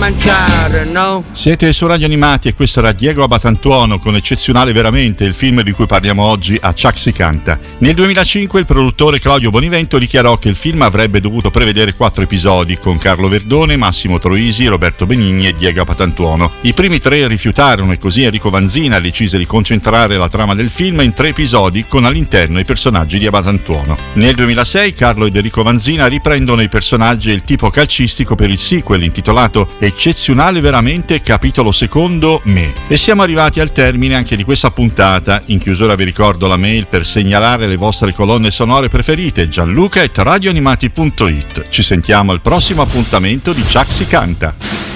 mangiare, no? Siete su Radio Animati e questo era Diego Abatantuono con Eccezionale Veramente, il film di cui parliamo oggi a Chuck si canta. Nel 2005 il produttore Claudio Bonivento dichiarò che il film avrebbe dovuto prevedere 4 episodi con Carlo Verdone, Massimo Troisi, Roberto Benigni e Diego Abatantuono. I primi 3 rifiutarono e così Enrico Vanzina decise di concentrare la trama del film in 3 episodi con all'interno i personaggi di Abatantuono. Nel 2006 Carlo ed Enrico Vanzina riprendono i personaggi e il tipo calcistico per il sequel intitolato Eccezionale Veramente, capitolo secondo, Me. E siamo arrivati al termine anche di questa puntata. In chiusura vi ricordo la mail per segnalare le vostre colonne sonore preferite, gianluca@radioanimati.it. Ci sentiamo al prossimo appuntamento di Chuck si canta.